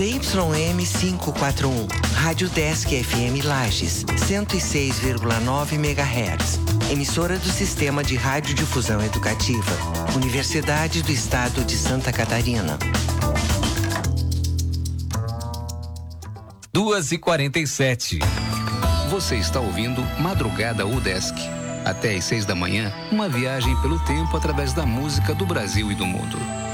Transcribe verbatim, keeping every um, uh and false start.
Z Y M quinhentos e quarenta e um, Rádio Desk F M Lages, cento e seis vírgula nove megahertz. Emissora do Sistema de Radiodifusão Educativa, Universidade do Estado de Santa Catarina. duas e quarenta e sete. Você está ouvindo Madrugada UDESC. Até às seis da manhã, uma viagem pelo tempo através da música do Brasil e do mundo.